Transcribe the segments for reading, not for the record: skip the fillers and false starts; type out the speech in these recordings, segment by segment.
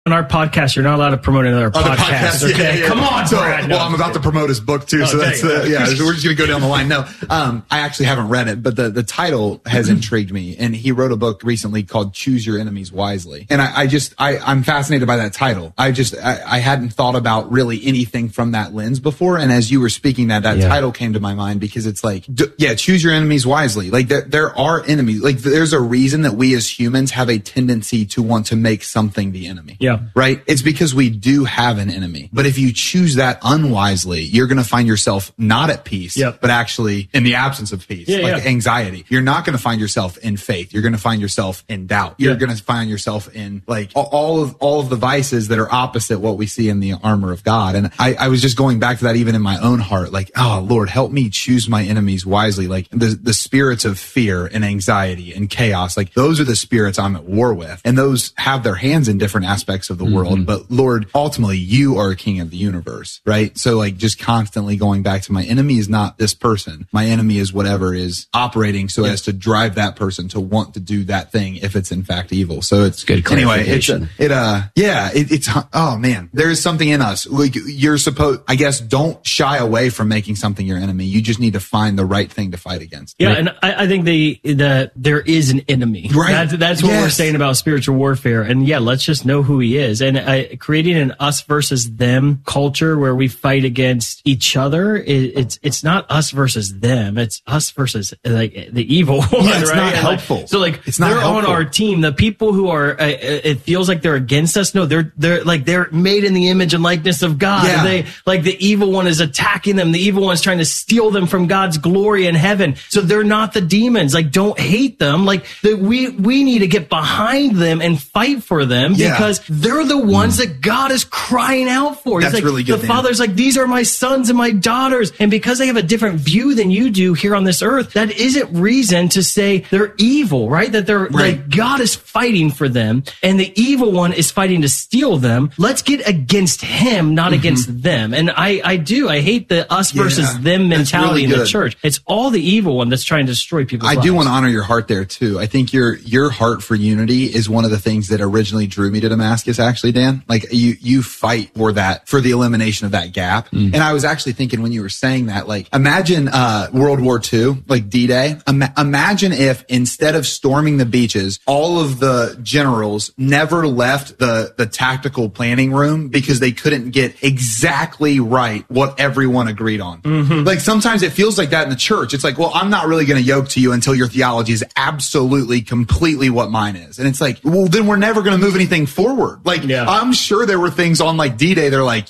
on our podcast, you're not allowed to promote another podcast. Okay, come on, Brad. Well, I'm about to promote his book too, so that's we're just gonna go down the line. No, I actually haven't read it, but the title has intrigued me. And he wrote a book recently called "Choose Your Enemies Wisely," and I'm fascinated by that title. I hadn't thought about really anything from that lens before, and as you were speaking, that title came to my mind because it's like, choose your enemies wisely. Like there are enemies. Like there's a reason that we as humans have a tendency to want to make something the enemy. Yeah. Right? It's because we do have an enemy. But if you choose that unwisely, you're going to find yourself not at peace, but actually in the absence of peace, anxiety. You're not going to find yourself in faith. You're going to find yourself in doubt. You're going to find yourself in like all of the vices that are opposite what we see in the armor of God. And I was just going back to that even in my own heart, like, oh Lord, help me choose my enemies wisely. Like the spirits of fear and anxiety and chaos, like those are the spirits I'm at war with. And those have their hands in different aspects of the world. But Lord, ultimately you are a king of the universe, right? So like just constantly going back to my enemy is not this person. My enemy is whatever is operating so as to drive that person to want to do that thing if it's in fact evil. So it's good clarification. It's oh man, there is something in us. Like you're supposed, I guess, don't shy away from making something your enemy. You just need to find the right thing to fight against. Yeah, and I think there is an enemy. Right. That's what we're saying about spiritual warfare. And let's just know who he is. And creating an us versus them culture where we fight against each other, it's not us versus them. It's us versus like the evil one, it's right? not helpful. So like it's not they're helpful. On our team. The people who are, it feels like they're against us. No, they're made in the image and likeness of God. Yeah. They like the evil one is attacking them. The evil one is trying to steal them from God's glory in heaven. So they're not the demons. Like don't hate them. Like we need to get behind them and fight for them because they're the ones that God is crying out for. That's like, really good. The Father's like, these are my sons and my daughters. And because they have a different view than you do here on this earth, that isn't reason to say they're evil, right? That they're like, God is fighting for them and the evil one is fighting to steal them. Let's get against him, not against them. And I hate the us versus them mentality in the church. It's all the evil one that's trying to destroy people's lives. I do want to honor your heart there too. I think your heart for unity is one of the things that originally drew me to Damascus, actually, Dan. Like you fight for that, for the elimination of that gap. And I was actually thinking when you were saying that, like imagine World War II, like D-Day. Imagine if instead of storming the beaches, all of the generals never left the tactical planning room because they couldn't get exactly right what everyone agreed on. Like sometimes it feels like that in the church. It's like, well, I'm not really going to yoke to you until your theology is absolutely, completely what mine is. And it's like, well, then we're never going to move anything forward. Like, I'm sure there were things on like D-Day. They're like,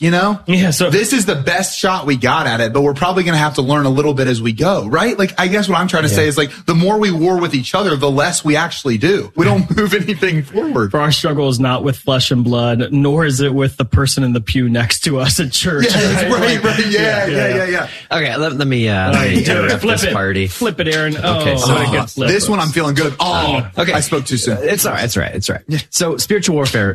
so this is the best shot we got at it, but we're probably going to have to learn a little bit as we go, right? Like, I guess what I'm trying to say is like, the more we war with each other, the less we actually do. We don't move anything forward. For our struggle is not with flesh and blood, nor is it with the person in the pew next to us at church. Right. Yeah. Okay, let me interrupt this party. Flip it, Aaron. Okay, so this one I'm feeling good. Okay. I spoke too soon. It's all right. It's all right. So spiritual warfare,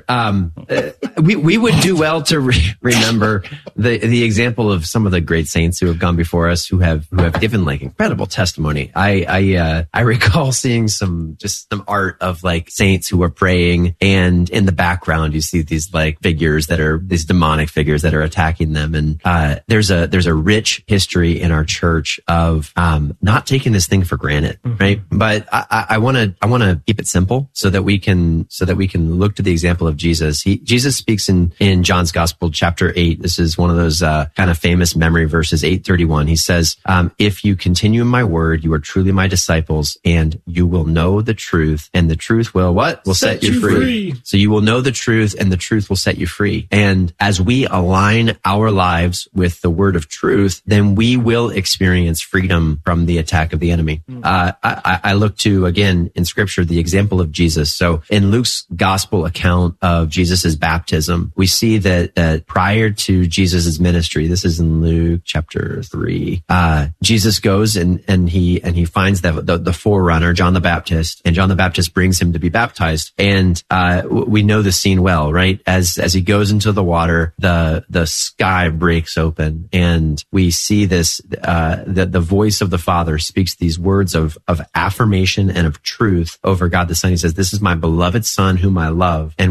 we would do well to remember the example of some of the great saints who have gone before us, who have given like incredible testimony. I recall seeing some art of like saints who are praying, and in the background you see these like figures that are these demonic figures that are attacking them. And there's a rich history in our church of not taking this thing for granted, right? But I want to keep it simple so that we can look to the example of Jesus. Jesus speaks in John's Gospel, chapter 8. This is one of those kind of famous memory verses, 8:31. He says, if you continue in my word, you are truly my disciples, and you will know the truth, and the truth will what? Will set you free. So you will know the truth, and the truth will set you free. And as we align our lives with the word of truth, then we will experience freedom from the attack of the enemy. I look to, again, in scripture, the example of Jesus. So in Luke's gospel account of Jesus's baptism, we see that prior to Jesus's ministry, this is in Luke chapter 3, Jesus goes and he finds the forerunner, John the Baptist, and John the Baptist brings him to be baptized. And we know the scene well, right? As he goes into the water, the sky breaks open, and we see this, the voice of the Father speaks these words of affirmation and of truth over God the Son. He says, this is my beloved Son whom I love, and with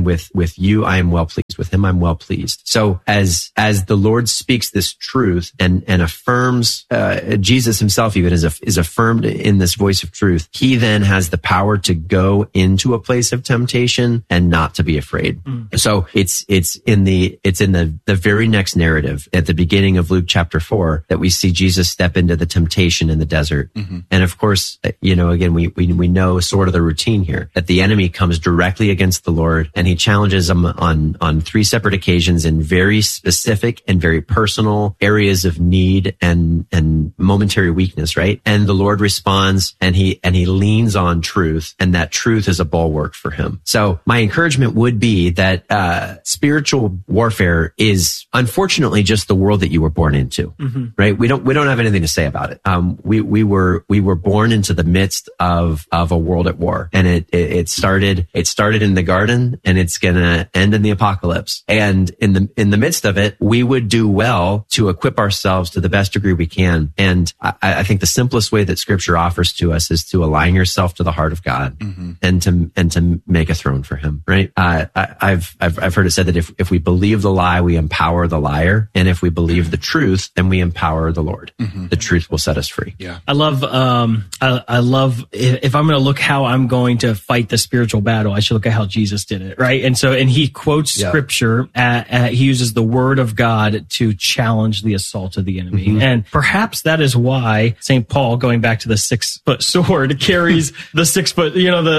with you, I am well pleased. With him, I'm well pleased. So as the Lord speaks this truth and affirms, Jesus himself even is affirmed in this voice of truth, he then has the power to go into a place of temptation and not to be afraid. So it's in the very next narrative at the beginning of Luke chapter 4 that we see Jesus step into the temptation in the desert. And of course, again, we know sort of the routine here, that the enemy comes directly against the Lord and he challenges him on 3 separate occasions in very specific and very personal areas of need and momentary weakness, right? And the Lord responds and he leans on truth, and that truth is a bulwark for him. So my encouragement would be that spiritual warfare is unfortunately just the world that you were born into, right? We don't have anything to say about it. We were born into the midst of a world at war, and it started in the garden, and it's gonna end in the apocalypse. And in the midst of it, we would do well to equip ourselves to the best degree we can. And I think the simplest way that Scripture offers to us is to align yourself to the heart of God and to make a throne for him, right? I've heard it said that if we believe the lie, we empower the liar. And if we believe the truth, then we empower the Lord. The truth will set us free. Yeah. I love if I'm going to look how I'm going to fight the spiritual battle, I should look at how Jesus did it, right? And he quotes Scripture. He uses the word of God to challenge the assault of the enemy. And perhaps that is why St. Paul, going back to the 6-foot sword, carries the 6 foot,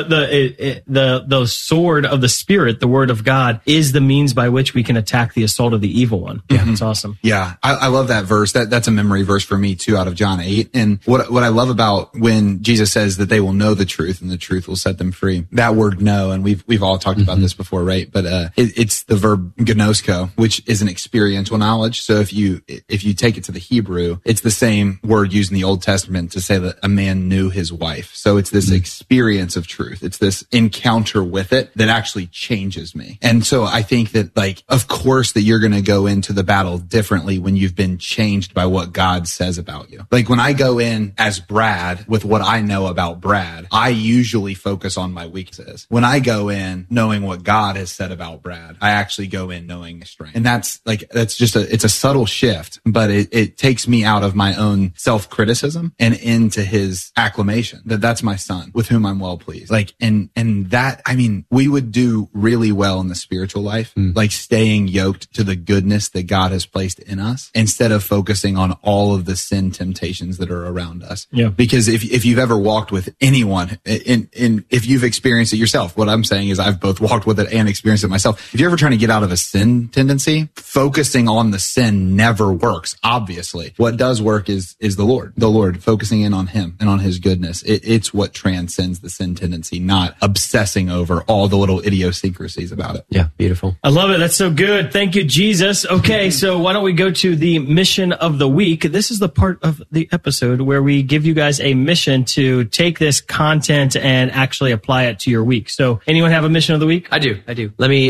the sword of the Spirit, the word of God, is the means by which we can attack the assault of the evil one. Yeah, it's awesome. Yeah, I love that verse. That's a memory verse for me too, out of John 8. And what I love about when Jesus says that they will know the truth and the truth will set them free, that word know, and we've all talked about this before, right? But it's the verb gnosko, which is an experiential knowledge. So if you take it to the Hebrew, it's the same word used in the Old Testament to say that a man knew his wife. So it's this experience of truth. It's this encounter with it that actually changes me. And so I think that, like, of course that you're going to go into the battle differently when you've been changed by what God says about you. Like when I go in as Brad with what I know about Brad, I usually focus on my weaknesses. When I go in knowing what God has said about Brad, I actually go in knowing his strength. And that's just it's a subtle shift, but it takes me out of my own self-criticism and into his acclamation that that's my son with whom I'm well pleased. Like, and that, I mean, we would do really well in the spiritual life, like staying yoked to the goodness that God has placed in us instead of focusing on all of the sin temptations that are around us. Yeah. Because if you've ever walked with anyone if you've experienced it yourself, what I'm saying is I've both walked with it and experienced it myself. If you're ever trying to get out of a sin tendency, focusing on the sin never works. Obviously, what does work is the Lord, focusing in on him and on his goodness. It's what transcends the sin tendency, not obsessing over all the little idiosyncrasies about it. Yeah. Beautiful. I love it. That's so good. Thank you, Jesus. Okay. So why don't we go to the mission of the week? This is the part of the episode where we give you guys a mission to take this content and actually apply it to your week. So anyone have a mission of the week? I do. Let me,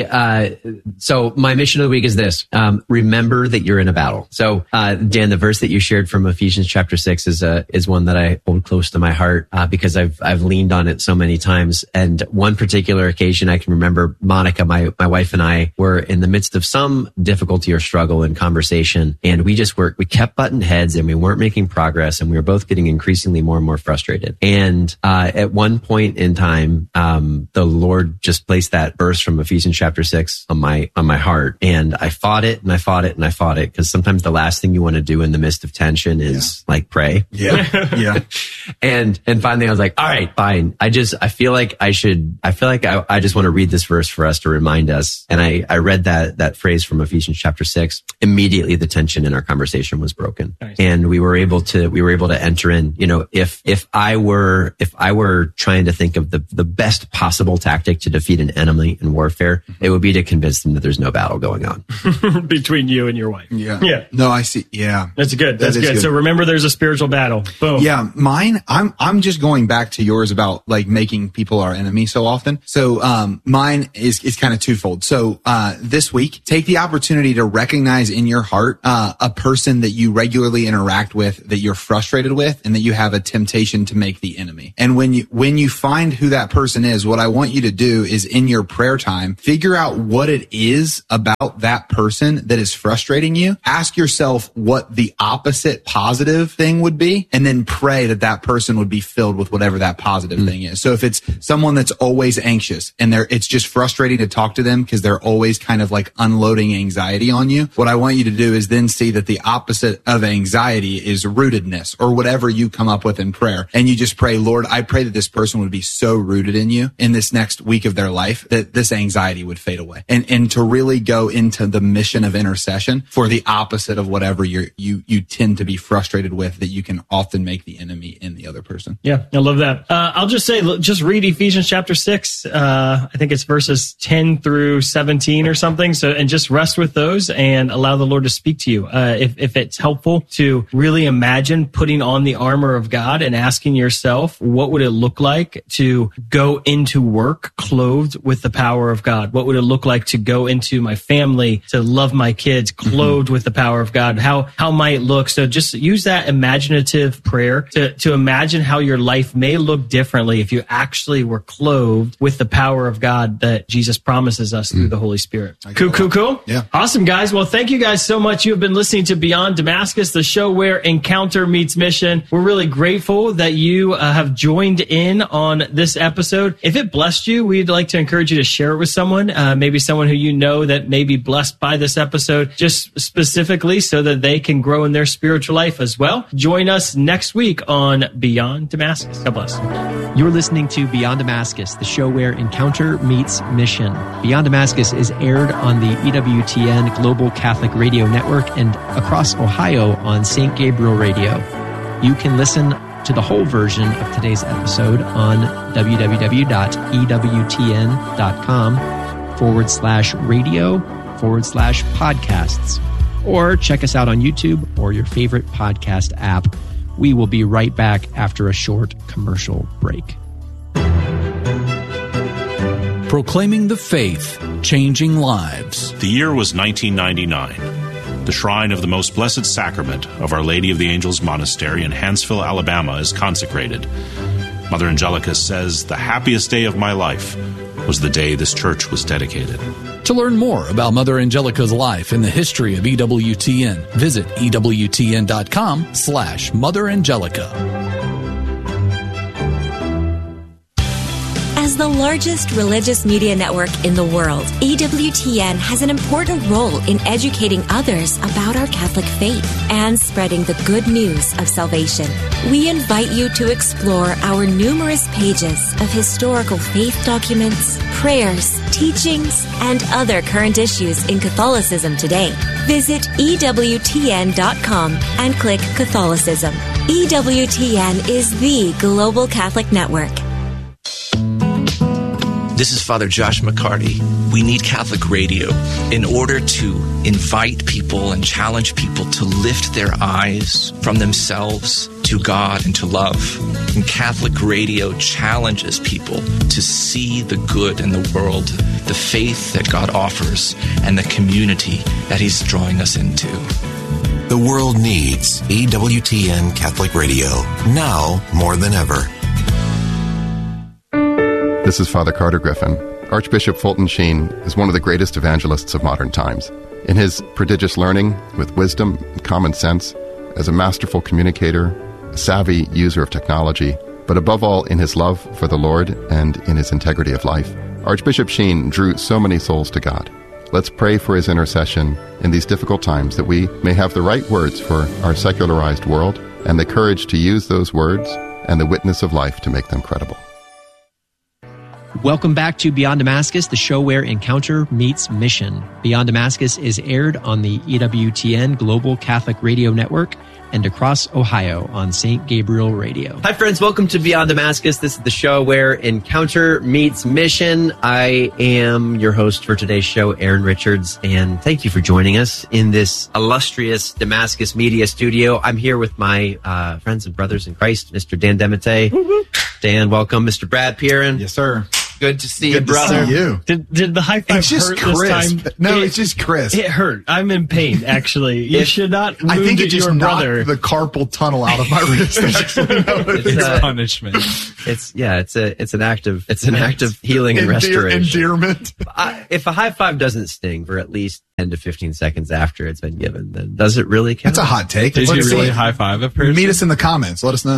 so my mission of the week is this. Remember that you're in a battle. So, Dan, the verse that you shared from Ephesians chapter 6 is one that I hold close to my heart, because I've leaned on it so many times. And one particular occasion I can remember, Monica, my wife, and I were in the midst of some difficulty or struggle in conversation. And we kept butting heads and we weren't making progress. And we were both getting increasingly more and more frustrated. And, at one point in time, the Lord just placed that verse from Ephesians chapter 6 on my heart. And I fought it and I fought it and I fought it, because sometimes the last thing you want to do in the midst of tension is like pray. Yeah. Yeah. And finally I was like, all right, fine. I feel like I just want to read this verse for us to remind us. And I read that phrase from Ephesians chapter 6. Immediately the tension in our conversation was broken. Nice. And we were able to enter in, if I were trying to think of the best possible tactic to defeat an enemy in warfare, it would be to convince them that there's no battle going on between you and your wife. Yeah. Yeah. No, I see. Yeah. That's good. That's good. So remember, there's a spiritual battle. Boom. Yeah. Mine, I'm just going back to yours about like making people our enemy so often. So, mine is kind of twofold. So, this week, take the opportunity to recognize in your heart, a person that you regularly interact with, that you're frustrated with, and that you have a temptation to make the enemy. And when you find who that person is, what I want you to do is in your prayer time, time, figure out what it is about that person that is frustrating you. Ask yourself what the opposite positive thing would be, and then pray that that person would be filled with whatever that positive thing is. So if it's someone that's always anxious and it's just frustrating to talk to them because they're always kind of like unloading anxiety on you, what I want you to do is then see that the opposite of anxiety is rootedness, or whatever you come up with in prayer. And you just pray, Lord, I pray that this person would be so rooted in you in this next week of their life that this anxiety would fade away. And to really go into the mission of intercession for the opposite of whatever you tend to be frustrated with, that you can often make the enemy in the other person. Yeah, I love that. I'll just say, just read Ephesians chapter 6. I think it's verses 10 through 17 or something. So, and just rest with those and allow the Lord to speak to you. If it's helpful to really imagine putting on the armor of God and asking yourself, what would it look like to go into work clothed with the power of God? What would it look like to go into my family, to love my kids clothed with the power of God? How might it look? So just use that imaginative prayer to imagine how your life may look differently if you actually were clothed with the power of God that Jesus promises us through the Holy Spirit. Cool. Yeah. Awesome, guys. Well, thank you guys so much. You have been listening to Beyond Damascus, the show where encounter meets mission. We're really grateful that you have joined in on this episode. If it blessed you, we'd like to encourage you to share it with someone, maybe someone who you know that may be blessed by this episode, just specifically so that they can grow in their spiritual life as well. Join us next week on Beyond Damascus. God bless. You're listening to Beyond Damascus, the show where encounter meets mission. Beyond Damascus is aired on the EWTN Global Catholic Radio Network and across Ohio on St. Gabriel Radio. You can listen to the whole version of today's episode on www.ewtn.com/radio/podcasts, or check us out on YouTube or your favorite podcast app. We will be right back after a short commercial break. Proclaiming the faith, changing lives. The year was 1999. The shrine of the Most Blessed Sacrament of Our Lady of the Angels Monastery in Hanceville, Alabama is consecrated. Mother Angelica says, "The happiest day of my life was the day this church was dedicated." To learn more about Mother Angelica's life and the history of EWTN, visit EWTN.com/Mother Angelica. As the largest religious media network in the world, EWTN has an important role in educating others about our Catholic faith and spreading the good news of salvation. We invite you to explore our numerous pages of historical faith documents, prayers, teachings, and other current issues in Catholicism today. Visit EWTN.com and click Catholicism. EWTN is the global Catholic network. This is Father Josh McCarty. We need Catholic radio in order to invite people and challenge people to lift their eyes from themselves to God and to love. And Catholic radio challenges people to see the good in the world, the faith that God offers, and the community that He's drawing us into. The world needs EWTN Catholic Radio, now more than ever. This is Father Carter Griffin. Archbishop Fulton Sheen is one of the greatest evangelists of modern times. In his prodigious learning, with wisdom and common sense, as a masterful communicator, a savvy user of technology, but above all in his love for the Lord and in his integrity of life, Archbishop Sheen drew so many souls to God. Let's pray for his intercession in these difficult times, that we may have the right words for our secularized world and the courage to use those words and the witness of life to make them credible. Welcome back to Beyond Damascus, the show where encounter meets mission. Beyond Damascus is aired on the EWTN Global Catholic Radio Network and across Ohio on St. Gabriel Radio. Hi, friends. Welcome to Beyond Damascus. This is the show where encounter meets mission. I am your host for today's show, Aaron Richards, and thank you for joining us in this illustrious Damascus Media Studio. I'm here with my friends and brothers in Christ, Mr. Dan Demete. Dan, welcome. Mr. Brad Pierin. Yes, sir. Good to see you, brother. See you. Did the high five It's just hurt crisp. this time? No, it's just crisp. It hurt. I'm in pain, actually. You should not wound I think it just your knocked brother. the carpal tunnel out of my wrist. Actually, It's punishment. It's an act of healing and restoration. Endearment. If a high five doesn't sting for at least 10 to 15 seconds after it's been given, then does it really count? That's a hot take. Did you really high five a person? Meet us in the comments. Let us know.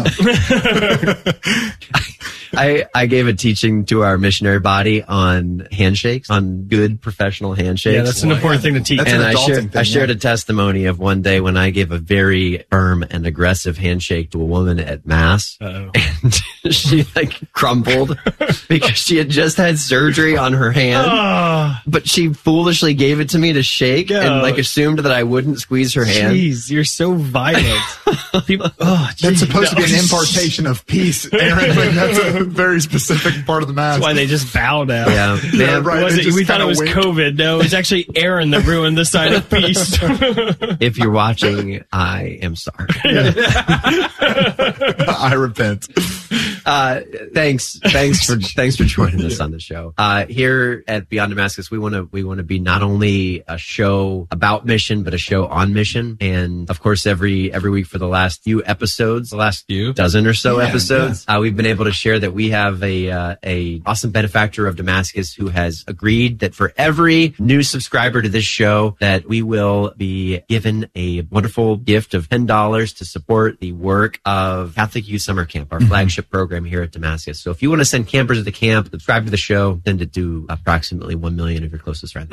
I gave a teaching to our missionary body on handshakes, on good professional handshakes. Yeah, that's an important thing to teach. And I shared a testimony of one day when I gave a very firm and aggressive handshake to a woman at Mass. Uh-oh. And she crumbled because she had just had surgery on her hand, but she foolishly gave it to me to shake and assumed that I wouldn't squeeze her hand. Jeez, you're so violent. People, that's supposed to be an impartation of peace, Aaron. Like, that's a very specific part of the Mass. That's why they just bow now. Yeah, right. We thought it was COVID. No, it's actually Aaron that ruined the sign of peace. If you're watching, I am sorry. I repent. Thanks for joining us on the show. Here at Beyond Damascus, we want to be not only a show about mission, but a show on mission. And of course, every week for the last few episodes, the last dozen or so episodes, we've been able to share that we have a awesome benefactor of Damascus who has agreed that for every new subscriber to this show, that we will be given a wonderful gift of $10 to support the work of Catholic Youth Summer Camp, our flagship program here at Damascus. So if you want to send campers to the camp, subscribe to the show, send it to approximately 1 million of your closest friends.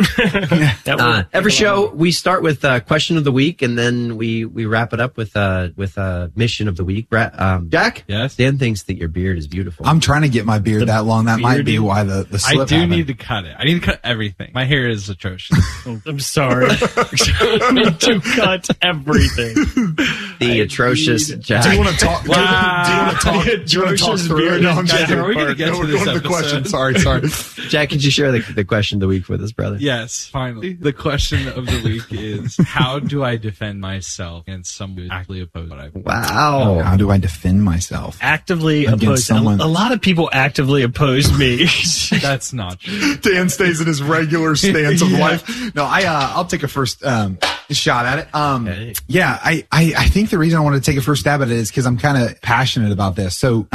Every show we start with question of the week, and then we wrap it up with mission of the week. Jack, yes, Dan thinks that your beard is beautiful. I'm trying to get my beard that long. That might be why the slip I do happened. need to cut it. I need to cut everything. My hair is atrocious. I'm sorry. I need to cut everything. The atrocious Jack. Do you want to talk? Wow. Do you want to talk through it? No, I'm Jack, are we going to get to this the episode? question. Sorry. Jack, could you share the question of the week with us, brother? Yes, finally. The question of the week is, how do I defend myself against someone who actively opposes what I believe? Wow. How do I defend myself? Actively Against oppose. someone. A lot of people actively oppose me. That's not true. Dan stays in his regular stance of life. No, I'll take a first shot at it. Okay. Yeah, I think the reason I want to take a first stab at it is because I'm kind of passionate about this. So,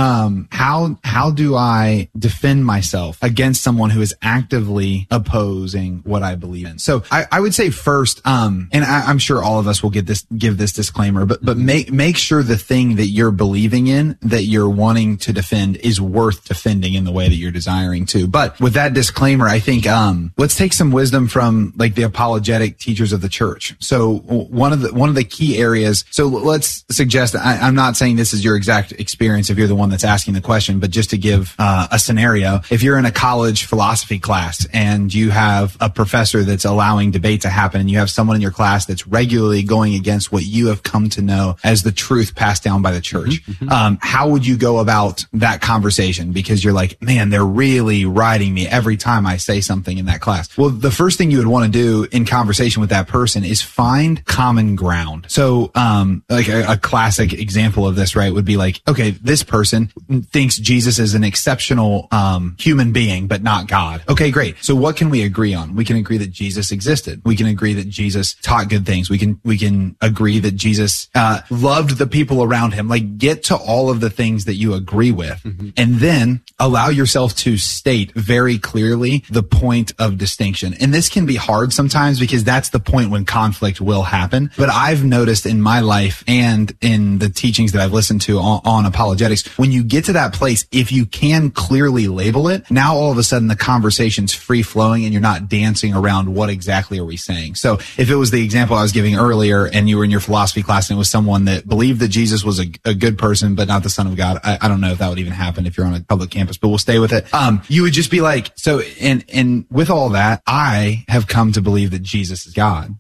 how do I defend myself against someone who is actively opposing what I believe in? So I would say first, and I'm sure all of us will give this disclaimer, but make sure the thing that you're believing in, that you're wanting to defend, is worth defending in the way that you're desiring to. But with that disclaimer, I think, let's take some wisdom from like the apologetic teachers of the church. So one of the key areas, so let's suggest, I'm not saying this is your exact experience if you're the one that's asking the question, but just to give a scenario, if you're in a college philosophy class and you have a professor that's allowing debate to happen and you have someone in your class that's regularly going against what you have come to know as the truth passed down by the church, how would you go about that conversation? Because you're like, man, they're really riding me every time I say something in that class. Well, the first thing you would want to do in conversation with that person is find common ground. So, like a classic example of this, right, would be like, okay, this person thinks Jesus is an exceptional human being, but not God. Okay, great. So what can we agree on? We can agree that Jesus existed. We can agree that Jesus taught good things. We can agree that Jesus loved the people around him. Like, get to all of the things that you agree with, and then allow yourself to state very clearly the point of distinction. And this can be hard sometimes because that's the point when conflict will happen. But I've noticed in my life and in the teachings that I've listened to on apologetics, when you get to that place, if you can clearly label it, now all of a sudden the conversation's free flowing and you're not dancing around what exactly are we saying. So if it was the example I was giving earlier and you were in your philosophy class and it was someone that believed that Jesus was a good person, but not the Son of God, I don't know if that would even happen if you're on a public campus, but we'll stay with it. You would just be like, so, and with all that, I have come to believe that Jesus is God. And it seems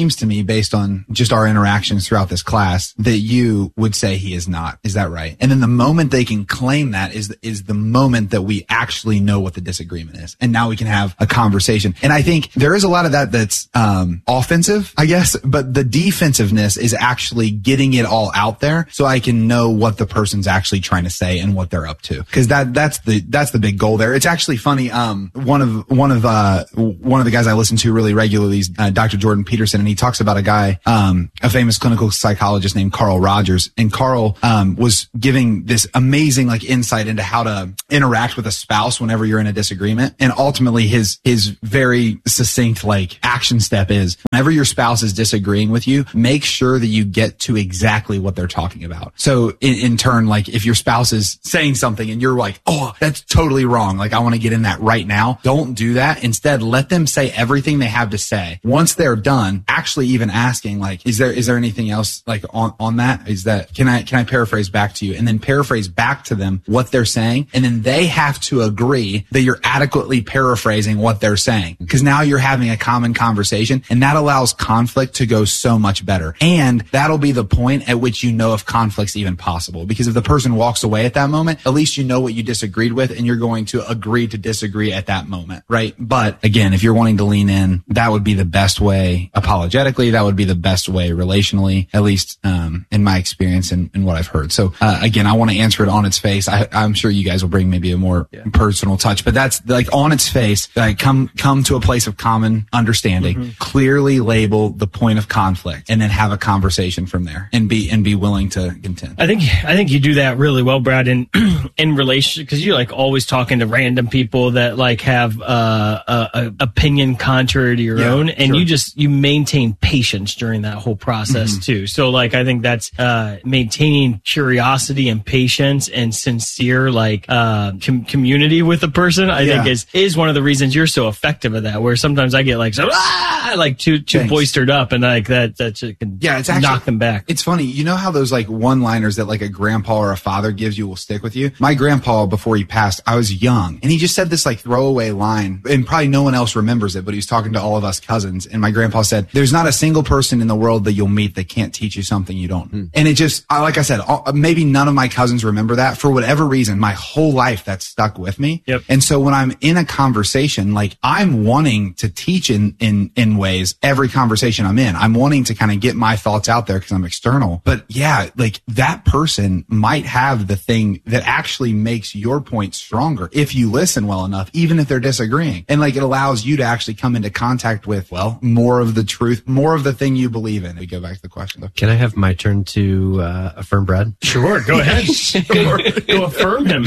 seems to me, based on just our interactions throughout this class, that you would say he is not. Is that right? And then the moment they can claim that is the moment that we actually know what the disagreement is. And now we can have a conversation. And I think there is a lot of that that's offensive, I guess, but the defensiveness is actually getting it all out there so I can know what the person's actually trying to say and what they're up to. Because that's the big goal there. It's actually funny. One of the guys I listen to really regularly is Dr. Jordan Peterson, and he talks about a guy, a famous clinical psychologist named Carl Rogers. And Carl was giving this amazing like insight into how to interact with a spouse whenever you're in a disagreement. And ultimately his very succinct like action step is whenever your spouse is disagreeing with you, make sure that you get to exactly what they're talking about. So in turn, like if your spouse is saying something and you're like, oh, that's totally wrong. Like I want to get in that right now. Don't do that. Instead, let them say everything they have to say. Once they're done, actually even asking like, is there anything else like on that? Is that, can I paraphrase back to you? And then paraphrase back to them what they're saying. And then they have to agree that you're adequately paraphrasing what they're saying. Because now you're having a common conversation, and that allows conflict to go so much better. And that'll be the point at which you know if conflict's even possible. Because if the person walks away at that moment, at least you know what you disagreed with, and you're going to agree to disagree at that moment, right? But again, if you're wanting to lean in, that would be the best way apologetically. That would be the best way relationally, at least in my experience and what I've heard. So again, I want to answer it on its face. I'm sure you guys will bring maybe a more personal touch, but that's like on its face, like come to a place of common understanding, clearly label the point of conflict, and then have a conversation from there and be willing to contend. I think you do that really well, Brad, in relation, because you're like always talking to random people that like have a opinion contrary to your own, and you maintain patience during that whole process too. So like I think that's maintaining curiosity and patience and sincere like community with a person. I think is one of the reasons you're so effective at that. Where sometimes I get like too boistered up, and like that can it's actually, knock them back. It's funny, you know how those like one-liners that like a grandpa or a father gives you will stick with you. My grandpa, before he passed, I was young, and he just said this like throwaway line, and probably no one else remembers it, but he was talking to all of us cousins, and my grandpa said, "There's not a single person in the world that you'll meet that can't teach you something you don't." And it just, like I said, maybe none of my cousins remember that for whatever reason. My whole life that stuck with me. And so when I'm in a conversation, like I'm wanting to teach in ways every conversation I'm in. I'm wanting to kind of get my thoughts out there because I'm external. But yeah, like that person might have the thing that actually makes your point stronger if you listen well enough, even if they're disagreeing. And like it allows you to actually come into contact with, well, more of the truth, more of the thing you believe in. We go back to the question though. Can I have my turn to affirm Brad? Sure, go ahead. go affirm him.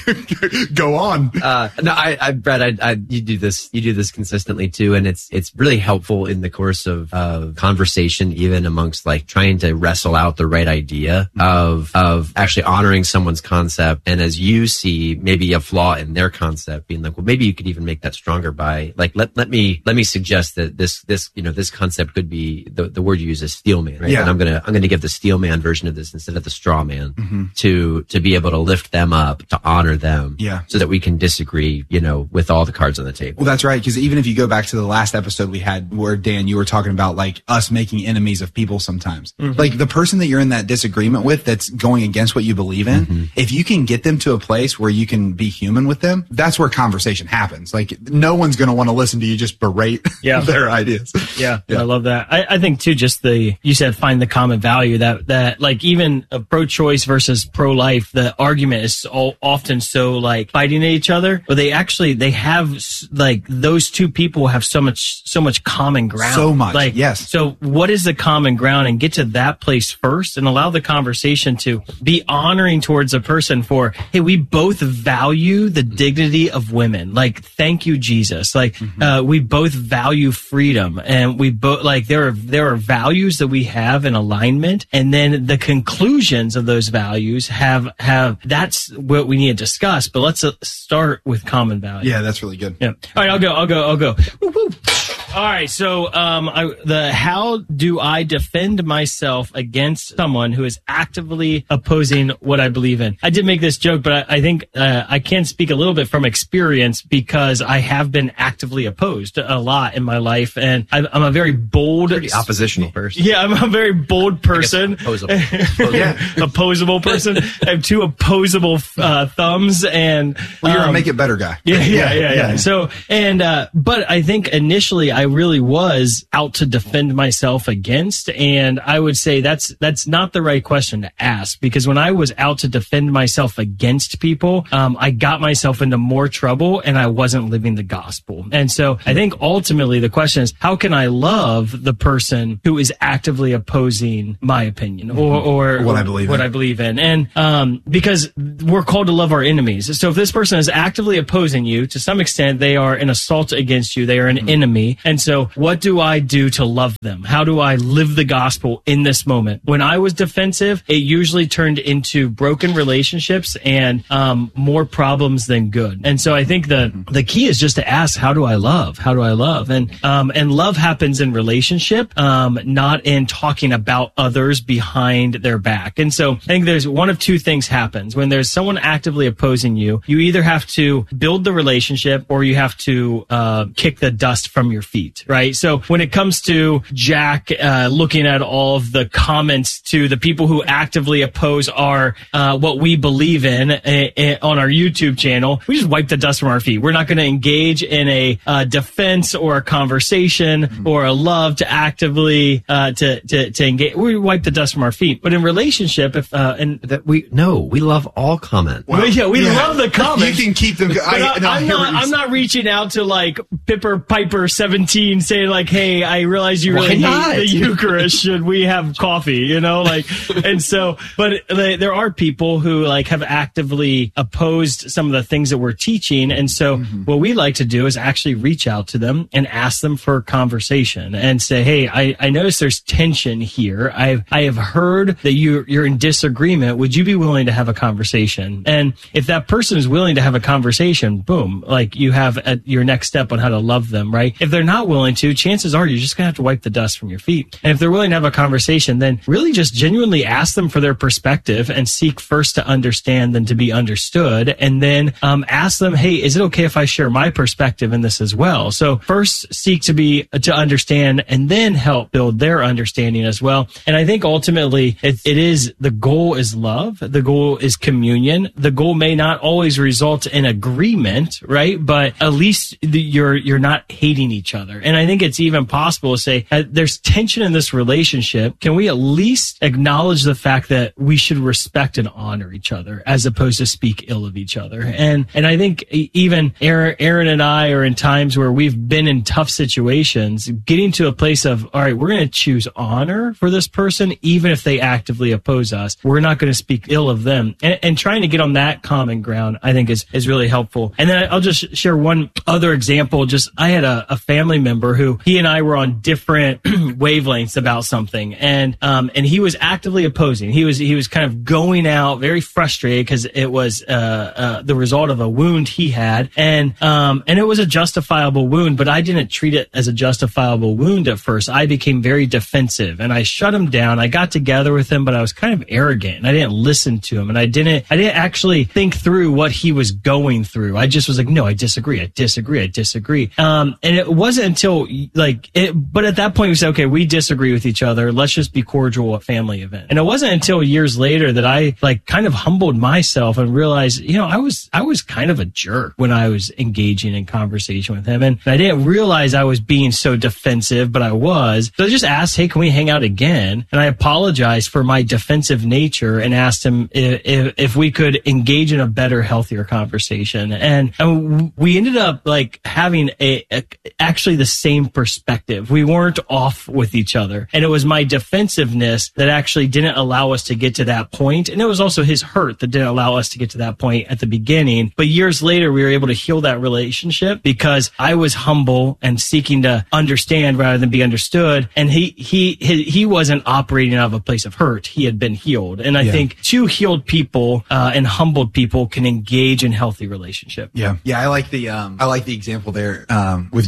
Go on. No, Brad, you do this consistently too, and it's really helpful in the course of conversation, even amongst like trying to wrestle out the right idea of actually honoring someone's concept, and as you see maybe a flaw in their concept, being like, well, maybe you could even make that stronger by like let me suggest that this concept could be the word you use is steel man, right? And I'm gonna give the steel man version of this instead of the straw man to be able to lift them up, to honor them, so that we can disagree, with all the cards on the table. Well, that's right, because even if you go back to the last episode we had where Dan, you were talking about like us making enemies of people sometimes. Like the person that you're in that disagreement with that's going against what you believe in, if you can get them to a place where you can be human with them, that's where conversation happens. Like no one's going to want to listen to you just berate their ideas. Yeah, I love that. I think too, just you said find the common value that like even a pro-choice versus pro-life, the argument is often so like fighting at each other, but they have like those two people have so much common ground. So much. Like, yes. So what is the common ground, and get to that place first and allow the conversation to be honoring towards a person for, hey, we both value the dignity of women. Like, thank you, Jesus. Like, we both value freedom, and we both like, there are values that we have in alignment, and then the conclusions of those values have that's what we need to discuss, but let's start with common value. Yeah, that's really good. Yeah. All right, I'll go. Woo-hoo. All right, so how do I defend myself against someone who is actively opposing what I believe in? I did make this joke, but I think I can speak a little bit from experience because I have been actively opposed a lot in my life, and I'm a very bold, oppositional person. Yeah, I'm a very bold person. Opposable person. I have two opposable thumbs, and you're a make it better guy. Yeah. So, but I think initially I really was out to defend myself against, and I would say that's not the right question to ask, because when I was out to defend myself against people, I got myself into more trouble and I wasn't living the gospel. And so I think ultimately the question is, how can I love the person who is actively opposing my opinion or what I believe in? And because we're called to love our enemies. So if this person is actively opposing you, to some extent, they are an assault against you. They are an enemy. And so what do I do to love them? How do I live the gospel in this moment? When I was defensive, it usually turned into broken relationships and more problems than good. And so I think the key is just to ask, how do I love? How do I love? And love happens in relationship, not in talking about others behind their back. And so I think there's one of two things happens. When there's someone actively opposing you, you either have to build the relationship or you have to kick the dust from your feet, right? So when it comes to Jack looking at all of the comments to the people who actively oppose our what we believe in on our YouTube channel, we just wipe the dust from our feet. We're not going to engage in a defense or a conversation or a love to actively to engage. We wipe the dust from our feet. But in relationship, we love all comments. Well, we love the comments. You can keep them. I'm not reaching out to like Piper 17 saying like, hey, I realize you really hate the Eucharist. Should we have coffee? You know, like, and so, but there are people who like have actively opposed some of the things that we're teaching. And so what we like to do is actually reach out to them and ask them for conversation and say, hey, I notice there's tension here. I have heard that you're in disagreement. Would you be willing to have a conversation? And if that person is willing to have a conversation, boom, like you have your next step on how to love them, right? If they're not willing to, chances are you're just going to have to wipe the dust from your feet. And if they're willing to have a conversation, then really just genuinely ask them for their perspective and seek first to understand than to be understood. And then ask them, hey, is it okay if I share my perspective in this as well? So first seek to understand and then help build their understanding as well. And I think ultimately it is the goal is love. The goal is communion. The goal may not always result in agreement, right? But at least you're not hating each other. And I think it's even possible to say there's tension in this relationship. Can we at least acknowledge the fact that we should respect and honor each other as opposed to speak ill of each other? And I think even Aaron and I are in times where we've been in tough situations, getting to a place of, all right, we're going to choose honor for this person, even if they actively oppose us. We're not going to speak ill of them. And trying to get on that common ground, I think is really helpful. And then I'll just share one other example. Just I had a family member who he and I were on different wavelengths about something, and he was actively opposing. He was kind of going out very frustrated because it was the result of a wound he had, and it was a justifiable wound, but I didn't treat it as a justifiable wound at first. I became very defensive and I shut him down. I got together with him, but I was kind of arrogant and I didn't listen to him, and I didn't actually think through what he was going through. I just was like, no, I disagree. And it wasn't until but at that point we said, okay, we disagree with each other. Let's just be cordial at family event. And it wasn't until years later that I kind of humbled myself and realized, I was kind of a jerk when I was engaging in conversation with him. And I didn't realize I was being so defensive, but I was. So I just asked, hey, can we hang out again? And I apologized for my defensive nature and asked him if we could engage in a better, healthier conversation. And we ended up having actually the same perspective. We weren't off with each other. And it was my defensiveness that actually didn't allow us to get to that point. And it was also his hurt that didn't allow us to get to that point at the beginning. But years later, we were able to heal that relationship because I was humble and seeking to understand rather than be understood. And he wasn't operating out of a place of hurt. He had been healed. And I think two healed people and humbled people can engage in healthy relationship. Yeah. I like the example there with your family member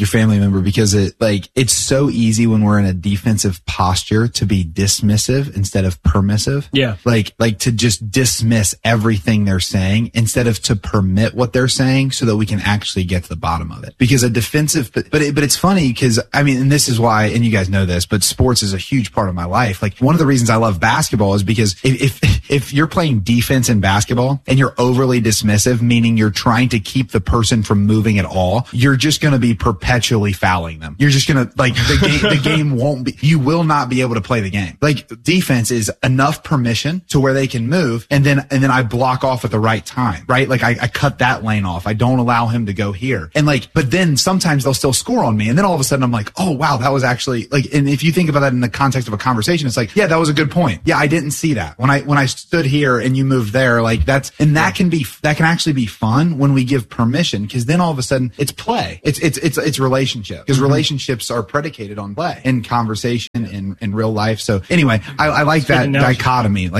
remember because it's so easy when we're in a defensive posture to be dismissive instead of permissive. Yeah. Like to just dismiss everything they're saying instead of to permit what they're saying so that we can actually get to the bottom of it. Because a defensive, but it's funny because I mean, and this is why, and you guys know this, but sports is a huge part of my life. Like one of the reasons I love basketball is because if you're playing defense in basketball and you're overly dismissive, meaning you're trying to keep the person from moving at all, you're just going to be perpetually fouling them. You're just going to the game won't be, you will not be able to play the game. Like defense is enough permission to where they can move. And then I block off at the right time, right? Like I cut that lane off. I don't allow him to go here. And but then sometimes they'll still score on me. And then all of a sudden I'm like, oh wow, that was actually and if you think about that in the context of a conversation, it's like, yeah, that was a good point. Yeah, I didn't see that. When I stood here and you moved there, that can actually be fun when we give permission, because then all of a sudden it's play. It's relationship, because relationships are predicated on play and conversation in real life. So anyway, I like that dichotomy.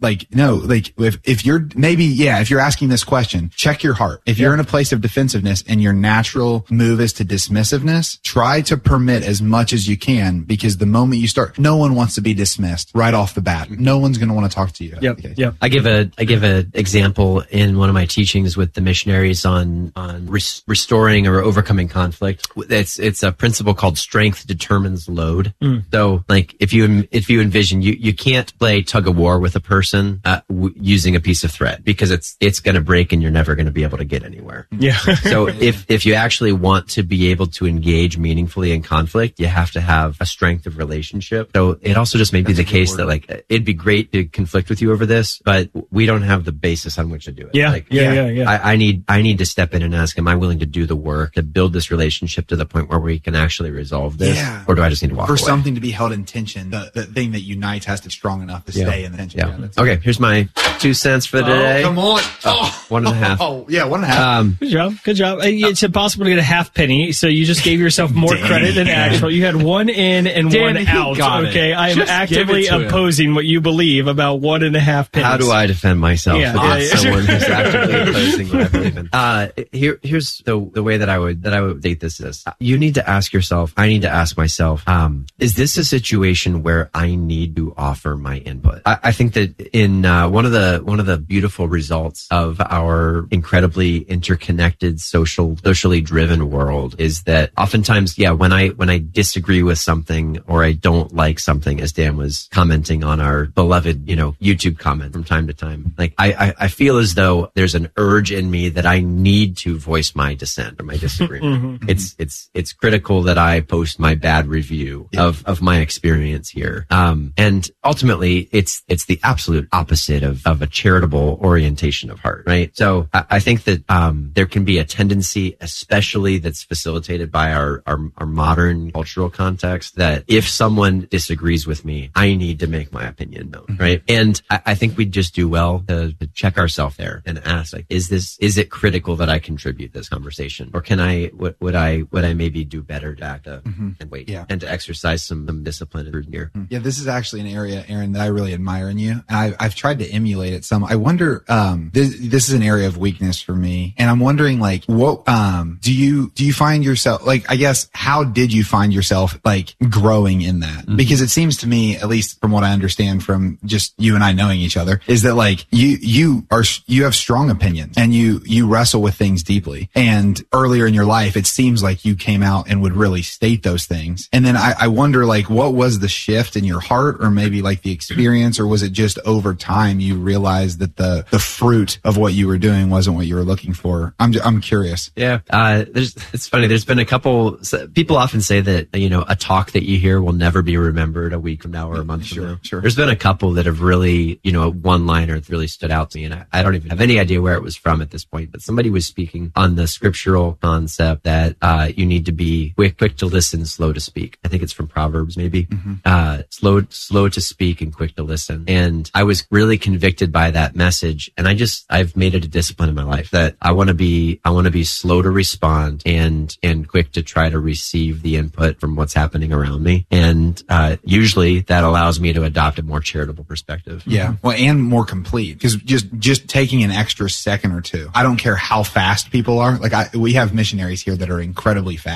If you're asking this question, check your heart. If you're in a place of defensiveness and your natural move is to dismissiveness, try to permit as much as you can, because the moment you start, no one wants to be dismissed right off the bat. No one's going to want to talk to you. Yep. I give a example in one of my teachings with the missionaries on restoring or overcoming conflict. It's a principle called strength determines load. So if you envision, you can't play tug of war with a person using a piece of thread, because it's going to break and you're never going to be able to get anywhere. Yeah. So if you actually want to be able to engage meaningfully in conflict, you have to have a strength of relationship. So it also just may be the case that it'd be great to conflict with you over this, but we don't have the basis on which to do it. Yeah. I need to step in and ask, am I willing to do the work to build this relationship to the point where we can actually resolve this? Yeah. Or do I just need to walk away? For something to be held in tension, the thing that unites has to be strong enough to stay in the tension. Yeah. Okay, here's my 2 cents for today. Come on. 1.5. Oh, yeah, 1.5. Good job. It's impossible to get a half penny, so you just gave yourself more credit than actual. You had one in and one out. Okay, I am actively opposing what you believe about 1.5 pennies. How do I defend myself against someone who's actively opposing what I believe in? Here's the way that I would date this is, you need to ask yourself, I need to ask myself, is this a situation where I need to offer my input? I think that in one of the beautiful results of our incredibly interconnected socially driven world is that oftentimes, when I disagree with something or I don't like something, as Dan was commenting on our beloved, YouTube comment from time to time, I feel as though there's an urge in me that I need to voice my dissent or my disagreement. It's critical that I post my bad review of my experience here. And ultimately it's the absolute opposite of a charitable orientation of heart, right? So I think that there can be a tendency, especially that's facilitated by our modern cultural context, that if someone disagrees with me, I need to make my opinion known, right? And I think we'd just do well to check ourselves there and ask, is it critical that I contribute this conversation, or can would I maybe do better to act and wait and to exercise some discipline here? Yeah, this is actually an area, Aaron, that I really admire in you, and I've tried to emulate it some. I wonder, this is an area of weakness for me, and I'm wondering, what do you find yourself, I guess, how did you find yourself growing in that? Because it seems to me, at least from what I understand from just you and I knowing each other, is that you have strong opinions and you wrestle with things deeply. And earlier in your life, it seems like you came out and would really state those things. And then I wonder, what was the shift in your heart, or maybe the experience, or was it just over time you realized that the fruit of what you were doing wasn't what you were looking for? I'm curious. Yeah. It's funny. There's been a couple, people often say that, a talk that you hear will never be remembered a week from now or a month from now. Sure. There's been a couple that have really, one liner that really stood out to me. And I don't even have any idea where it was from at this point, but somebody was speaking on the scriptural concept that, you need to be quick to listen, slow to speak. I think it's from Proverbs, maybe. Slow to speak and quick to listen. And I was really convicted by that message. And I've made it a discipline in my life that I want to be slow to respond and quick to try to receive the input from what's happening around me. And, usually that allows me to adopt a more charitable perspective. Yeah. Well, and more complete, because just taking an extra second or two, I don't care how fast people are. We have missionaries here that are incredibly fast.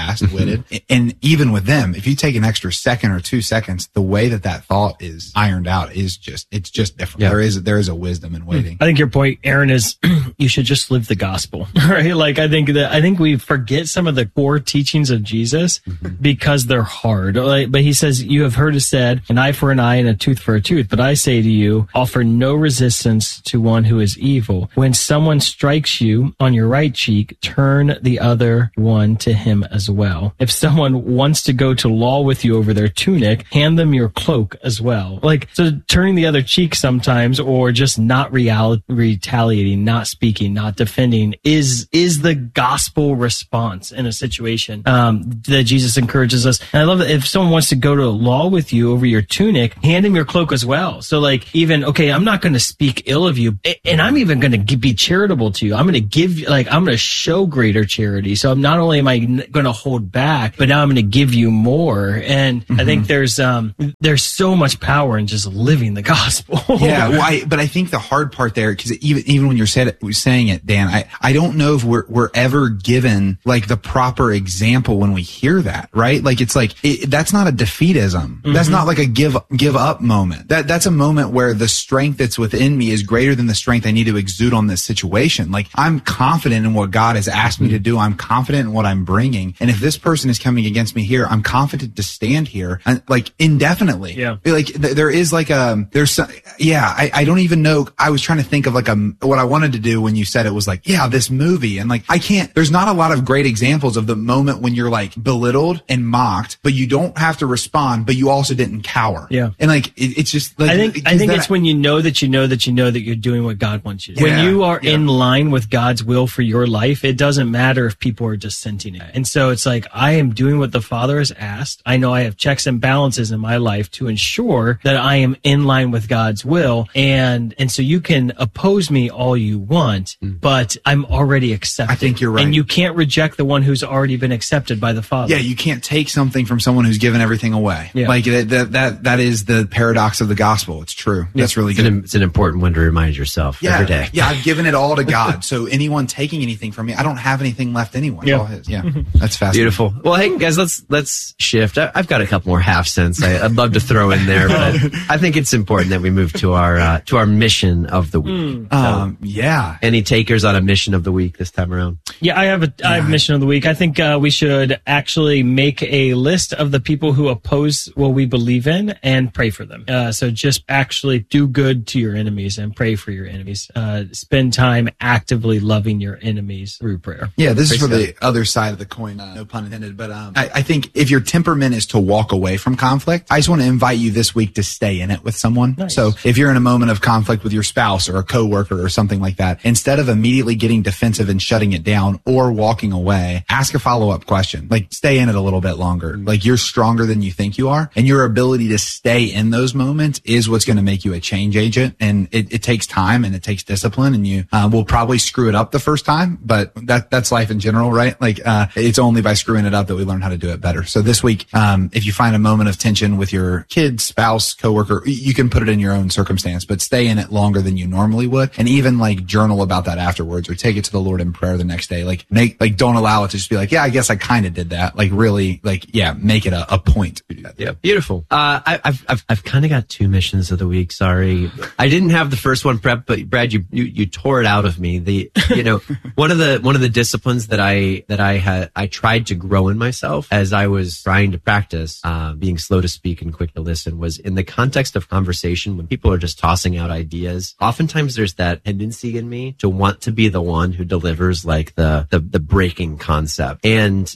fast-witted. And even with them, if you take an extra second or 2 seconds, the way that thought is ironed out is it's just different. Yeah. There is a wisdom in waiting. I think your point, Aaron, is you should just live the gospel, right? Like I think we forget some of the core teachings of Jesus because they're hard. But he says, you have heard it said, an eye for an eye and a tooth for a tooth. But I say to you, offer no resistance to one who is evil. When someone strikes you on your right cheek, turn the other one to him as well. If someone wants to go to law with you over their tunic, hand them your cloak as well. Like, so turning the other cheek sometimes, or just not retaliating, not speaking, not defending is the gospel response in a situation, that Jesus encourages us. And I love that if someone wants to go to law with you over your tunic, hand him your cloak as well. So like, even, okay, I'm not going to speak ill of you, and I'm even going to be charitable to you. I'm going to give, like, I'm going to show greater charity. So I'm not only am I going to hold back, but now I'm going to give you more. And I think there's so much power in just living the gospel. Yeah. Well, but I think the hard part there, because even when you're saying it, Dan, I don't know if we're ever given like the proper example when we hear that, right? Like, it's like, that's not a defeatism. That's not like a give up moment. That's a moment where the strength that's within me is greater than the strength I need to exude on this situation. Like, I'm confident in what God has asked me to do. I'm confident in what I'm bringing. And if this person is coming against me here, I'm confident to stand here and like indefinitely. Yeah. Like there is like I don't even know. I was trying to think of like what I wanted to do when you said it was like, yeah, this movie. And like, there's not a lot of great examples of the moment when you're like belittled and mocked, but you don't have to respond, but you also didn't cower. Yeah. And like, it's just like, I think it's when you know that you're doing what God wants you to do. When you are in line with God's will for your life, it doesn't matter if people are dissenting it. And so it's like, I am doing what the Father has asked. I know I have checks and balances in my life to ensure that I am in line with God's will. And so you can oppose me all you want, but I'm already accepted. I think you're right. And you can't reject the one who's already been accepted by the Father. Yeah, you can't take something from someone who's given everything away. Yeah. Like that is the paradox of the gospel. It's true. Yeah. That's really good. It's an important one to remind yourself every day. Yeah, I've given it all to God. So anyone taking anything from me, I don't have anything left anyway. It's all his. Yeah. That's fascinating. Beautiful. Well, hey guys, let's shift. I've got a couple more half cents I'd love to throw in there, but I think it's important that we move to our mission of the week. Yeah. Any takers on a mission of the week this time around? Yeah, I have a mission of the week. I think we should actually make a list of the people who oppose what we believe in and pray for them. So just actually do good to your enemies and pray for your enemies. Spend time actively loving your enemies through prayer. Yeah, this is for the other side of the coin, no pun intended. But I think if your temperament is to walk away from conflict, I just want to invite you this week to stay in it with someone. Nice. So if you're in a moment of conflict with your spouse or a coworker or something like that, instead of immediately getting defensive and shutting it down or walking away, ask a follow-up question. Like, stay in it a little bit longer. Like, you're stronger than you think you are, and your ability to stay in those moments is what's going to make you a change agent. And it takes time and it takes discipline, and you will probably screw it up the first time, but that's life in general, right? Like, it's only by screwing it up that we learn how to do it better. So this week, if you find a moment of tension with your kid, spouse, coworker, you can put it in your own circumstance, but stay in it longer than you normally would. And even like journal about that afterwards, or take it to the Lord in prayer the next day. Like, don't allow it to just be like, yeah, I guess I kind of did that. Like, really, like, yeah, make it a point to do that. Yeah. Beautiful. I've kind of got two missions of the week. Sorry. I didn't have the first one prepped, but Brad, you tore it out of me. One of the disciplines that I tried to grow in myself as I was trying to practice, being slow to speak and quick to listen, was in the context of conversation when people are just tossing out ideas. Oftentimes there's that tendency in me to want to be the one who delivers like the breaking concept. And,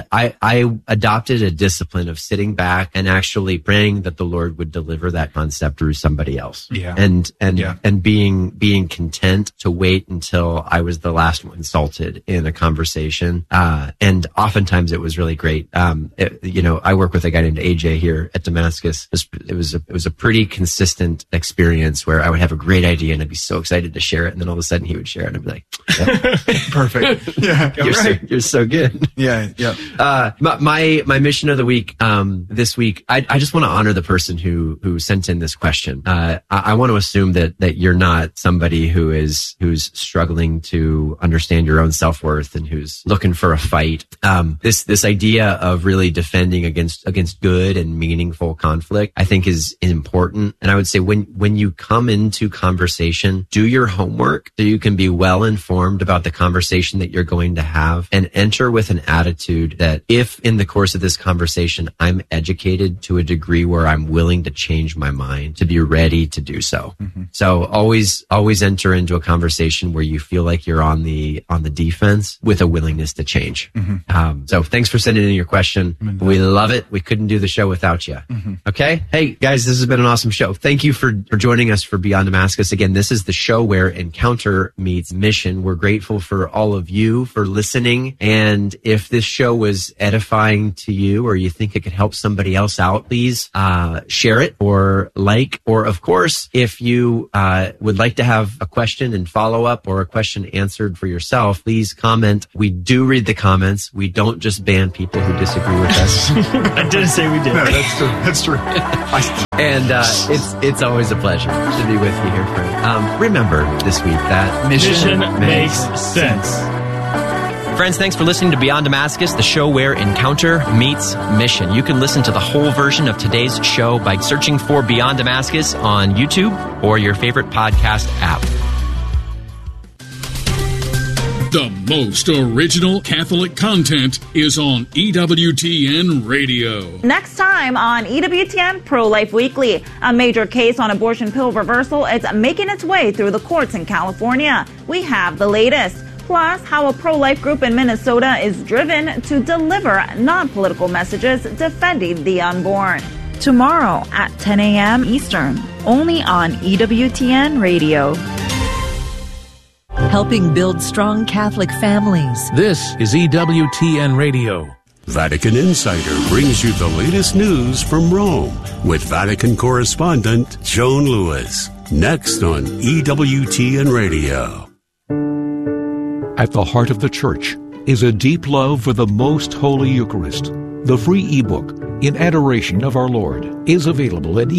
I adopted a discipline of sitting back and actually praying that the Lord would deliver that concept through somebody else. Yeah. And being content to wait until I was the last one consulted in a conversation. And oftentimes it was really great. I work with a guy named AJ here at Damascus. It was a pretty consistent experience where I would have a great idea and I'd be so excited to share it. And then all of a sudden he would share it and I'd be like, yep. Perfect. Yeah. You're so good. Yeah. Yeah. My mission of the week, this week, I just want to honor the person who sent in this question. I want to assume that you're not somebody who's struggling to understand your own self-worth and who's looking for a fight. This idea of really defending against good and meaningful conflict, I think is important. And I would say when you come into conversation, do your homework so you can be well informed about the conversation that you're going to have, and enter with an attitude that if in the course of this conversation I'm educated to a degree where I'm willing to change my mind, to be ready to do so. Mm-hmm. So always enter into a conversation where you feel like you're on the defense with a willingness to change. Mm-hmm. So thanks for sending in your question. Mm-hmm. We love it. We couldn't do the show without you. Mm-hmm. Okay. Hey guys, this has been an awesome show. Thank you for joining us for Beyond Damascus. Again, this is the show where encounter meets mission. We're grateful for all of you for listening. And if this show was edifying to you, or you think it could help somebody else out, please share it or like, or of course, if you would like to have a question and follow up or a question answered for yourself, please comment. We do read the comments. We don't just ban people who disagree with us. I didn't say we did. No, that's true. And it's always a pleasure to be with you here, friend. Remember this week that mission makes sense. Friends, thanks for listening to Beyond Damascus, the show where encounter meets mission. You can listen to the whole version of today's show by searching for Beyond Damascus on YouTube or your favorite podcast app. The most original Catholic content is on EWTN Radio. Next time on EWTN Pro-Life Weekly, a major case on abortion pill reversal is making its way through the courts in California. We have the latest. Plus, how a pro-life group in Minnesota is driven to deliver non-political messages defending the unborn. Tomorrow at 10 a.m. Eastern, only on EWTN Radio. Helping build strong Catholic families. This is EWTN Radio. Vatican Insider brings you the latest news from Rome with Vatican correspondent Joan Lewis. Next on EWTN Radio. At the heart of the Church is a deep love for the Most Holy Eucharist. The free ebook, In Adoration of Our Lord, is available at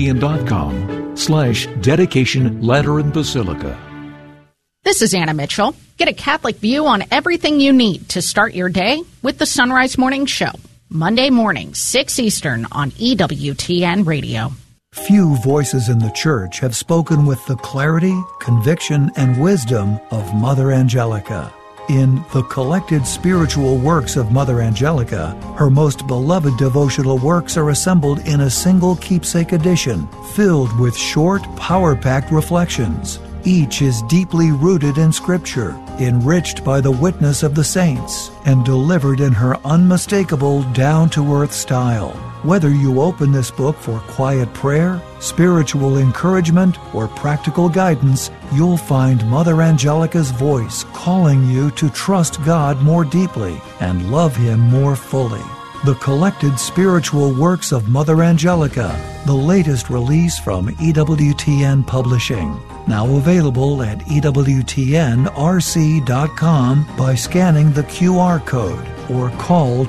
EWTN.com/dedication Lateran Basilica. This is Anna Mitchell. Get a Catholic view on everything you need to start your day with the Sunrise Morning Show. Monday morning, 6 Eastern on EWTN Radio. Few voices in the Church have spoken with the clarity, conviction, and wisdom of Mother Angelica. In the collected spiritual works of Mother Angelica, her most beloved devotional works are assembled in a single keepsake edition, filled with short, power-packed reflections. Each is deeply rooted in Scripture, enriched by the witness of the saints, and delivered in her unmistakable, down-to-earth style. Whether you open this book for quiet prayer, spiritual encouragement, or practical guidance, you'll find Mother Angelica's voice calling you to trust God more deeply and love Him more fully. The collected spiritual works of Mother Angelica, the latest release from EWTN Publishing. Now available at EWTNRC.com by scanning the QR code or call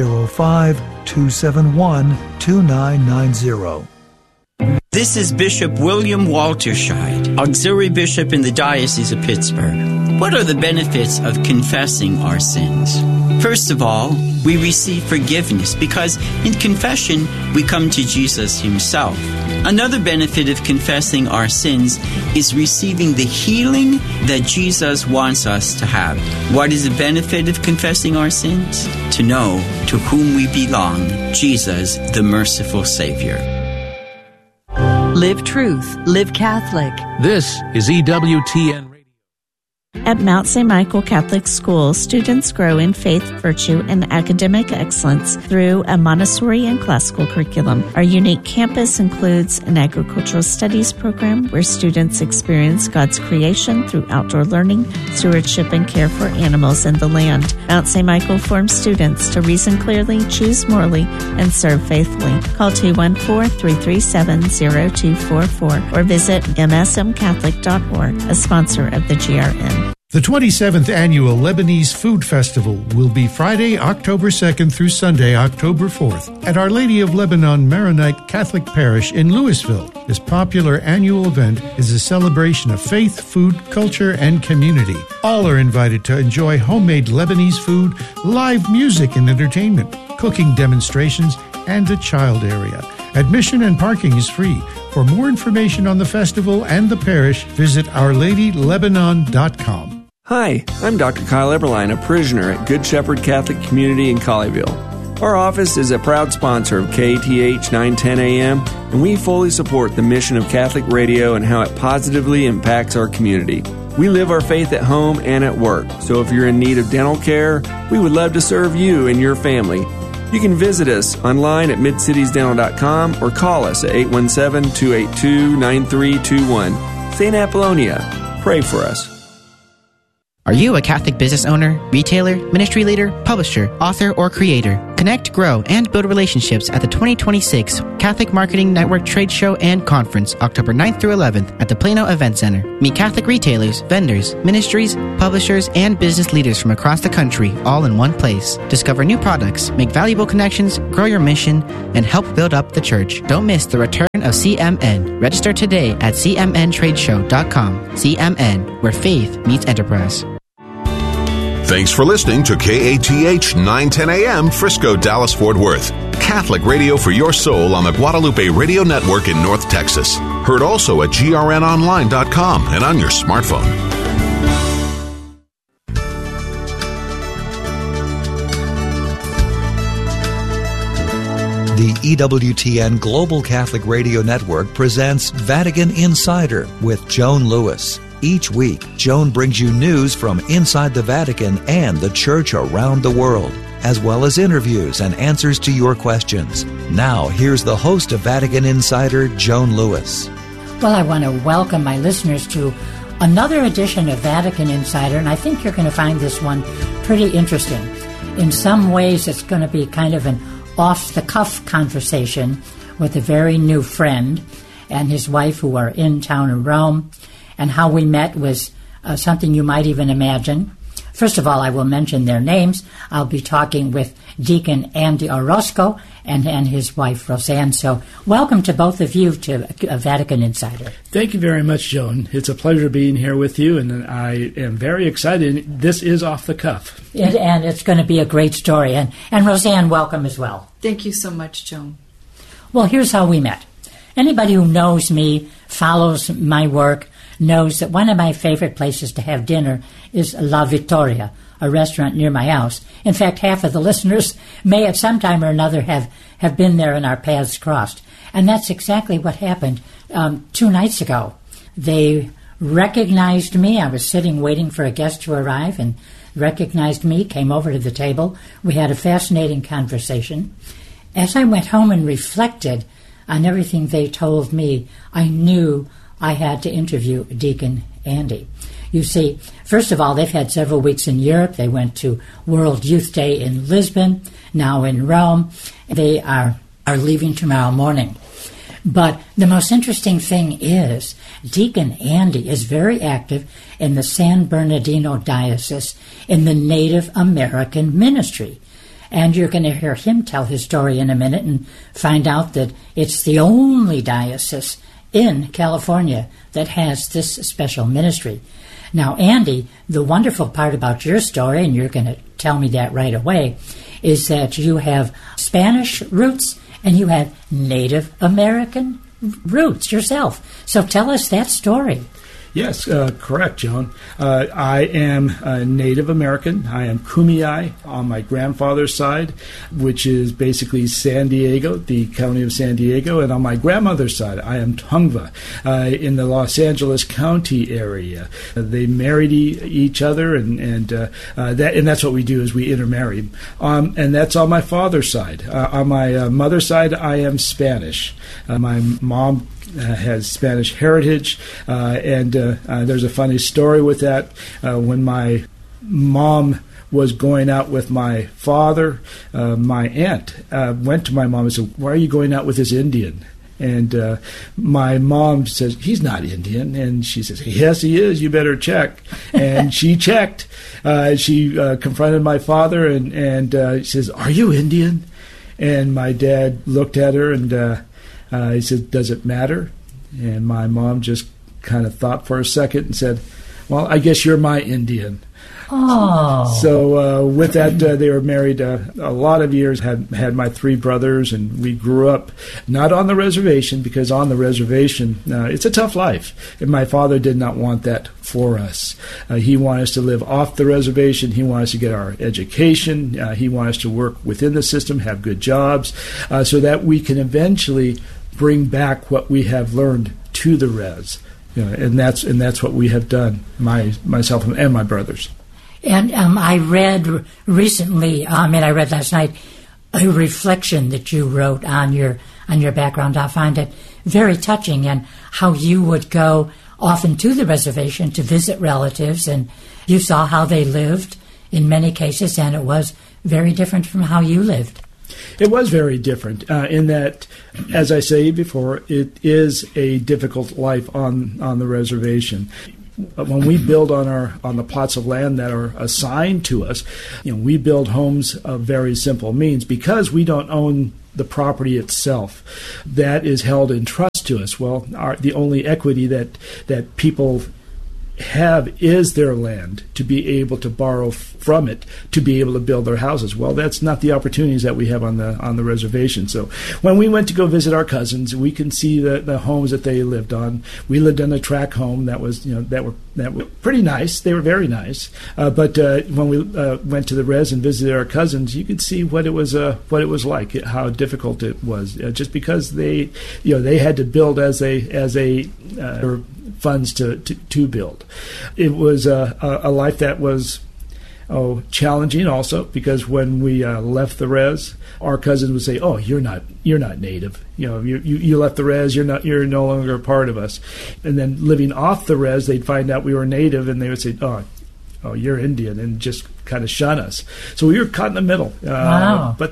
205-271-2990. This is Bishop William Walterscheid, Auxiliary Bishop in the Diocese of Pittsburgh. What are the benefits of confessing our sins? First of all, we receive forgiveness because in confession we come to Jesus Himself. Another benefit of confessing our sins is receiving the healing that Jesus wants us to have. What is the benefit of confessing our sins? To know to whom we belong, Jesus, the merciful Savior. Live truth, live Catholic. This is EWTN. At Mount St. Michael Catholic School, students grow in faith, virtue, and academic excellence through a Montessori and classical curriculum. Our unique campus includes an agricultural studies program where students experience God's creation through outdoor learning, stewardship, and care for animals and the land. Mount St. Michael forms students to reason clearly, choose morally, and serve faithfully. Call 214-337-0244 or visit msmcatholic.org, a sponsor of the GRN. The 27th Annual Lebanese Food Festival will be Friday, October 2nd through Sunday, October 4th at Our Lady of Lebanon Maronite Catholic Parish in Louisville. This popular annual event is a celebration of faith, food, culture, and community. All are invited to enjoy homemade Lebanese food, live music and entertainment, cooking demonstrations, and a child area. Admission and parking is free. For more information on the festival and the parish, visit OurLadyLebanon.com. Hi, I'm Dr. Kyle Eberline, a parishioner at Good Shepherd Catholic Community in Colleyville. Our office is a proud sponsor of KATH 910 AM, and we fully support the mission of Catholic Radio and how it positively impacts our community. We live our faith at home and at work, so if you're in need of dental care, we would love to serve you and your family. You can visit us online at midcitiesdental.com or call us at 817-282-9321. St. Apollonia, pray for us. Are you a Catholic business owner, retailer, ministry leader, publisher, author, or creator? Connect, grow, and build relationships at the 2026 Catholic Marketing Network Trade Show and Conference, October 9th through 11th at the Plano Event Center. Meet Catholic retailers, vendors, ministries, publishers, and business leaders from across the country, all in one place. Discover new products, make valuable connections, grow your mission, and help build up the church. Don't miss the return of CMN. Register today at cmntradeshow.com. CMN, where faith meets enterprise. Thanks for listening to KATH 910 AM, Frisco, Dallas, Fort Worth. Catholic radio for your soul on the Guadalupe Radio Network in North Texas. Heard also at grnonline.com and on your smartphone. The EWTN Global Catholic Radio Network presents Vatican Insider with Joan Lewis. Each week, Joan brings you news from inside the Vatican and the Church around the world, as well as interviews and answers to your questions. Now, here's the host of Vatican Insider, Joan Lewis. Well, I want to welcome my listeners to another edition of Vatican Insider, and I think you're going to find this one pretty interesting. In some ways, it's going to be kind of an off-the-cuff conversation with a very new friend and his wife who are in town in Rome. And how we met was something you might even imagine. First of all, I will mention their names. I'll be talking with Deacon Andy Orozco and his wife, Roseanne. So welcome to both of you to Vatican Insider. Thank you very much, Joan. It's a pleasure being here with you, and I am very excited. This is off the cuff. And it's going to be a great story. And Roseanne, welcome as well. Thank you so much, Joan. Well, here's how we met. Anybody who knows me, follows my work, knows that one of my favorite places to have dinner is La Vittoria, a restaurant near my house. In fact, half of the listeners may at some time or another have been there and our paths crossed. And that's exactly what happened 2 nights ago. They recognized me. I was sitting waiting for a guest to arrive and recognized me, came over to the table. We had a fascinating conversation. As I went home and reflected on everything they told me, I knew I had to interview Deacon Andy. You see, first of all, they've had several weeks in Europe. They went to World Youth Day in Lisbon, now in Rome. They are leaving tomorrow morning. But the most interesting thing is Deacon Andy is very active in the San Bernardino Diocese in the Native American ministry. And you're going to hear him tell his story in a minute and find out that it's the only diocese in California that has this special ministry. Now, Andy, the wonderful part about your story, and you're going to tell me that right away, is that you have Spanish roots and you have Native American roots yourself. So tell us that story. Yes, correct, Joan. I am Native American. I am Kumeyaay on my grandfather's side, which is basically San Diego, the county of San Diego. And on my grandmother's side, I am Tongva in the Los Angeles County area. They married each other, and that's what we do is we intermarry. And that's on my father's side. On my mother's side, I am Spanish. My mom has Spanish heritage, and there's a funny story with that. When my mom was going out with my father, my aunt went to my mom and said, "Why are you going out with this Indian?" And my mom says, he's not Indian. And she says, yes, he is. You better check. And she checked. She confronted my father and she says, are you Indian? And my dad looked at her and he said, does it matter? And my mom just kind of thought for a second and said, well, I guess you're my Indian. Oh. So with that, they were married a lot of years, had my 3 brothers, and we grew up not on the reservation, because on the reservation, it's a tough life. And my father did not want that for us. He wanted us to live off the reservation. He wanted us to get our education. He wanted us to work within the system, have good jobs, so that we can eventually bring back what we have learned to the res. And that's what we have done, myself and my brothers. And I read recently, I read last night, a reflection that you wrote on your background. I find it very touching, and how you would go often to the reservation to visit relatives, and you saw how they lived in many cases, and it was very different from how you lived. It was very different in that, as I say before, it is a difficult life on the reservation. When we build on the plots of land that are assigned to us, we build homes of very simple means because we don't own the property itself. That is held in trust to us. Well, the only equity that people have is their land, to be able to borrow from it to be able to build their houses. Well, that's not the opportunities that we have on the reservation. So when we went to go visit our cousins, we can see the homes that they lived on. We lived in a tract home that was that were pretty nice. They were very nice. But when we went to the res and visited our cousins, you could see what it was like, how difficult it was, just because they had to build as a funds to build. It was a life that was challenging also, because when we left the res, our cousins would say, "Oh, you're not native. You left the res. You're no longer a part of us." And then living off the res, they'd find out we were native, and they would say, "Oh, you're Indian," and just kind of shun us. So we were caught in the middle. Wow. But